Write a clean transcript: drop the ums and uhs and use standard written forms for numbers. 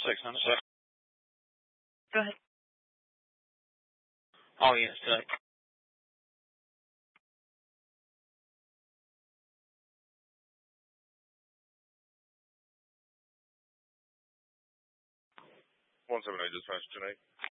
600. Go ahead. All units today. One 7 8 dispatch, Janae.